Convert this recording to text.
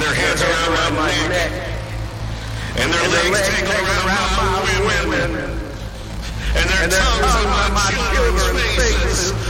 their hands around my neck, and their legs tangled around my women, and their tongues on my children's faces.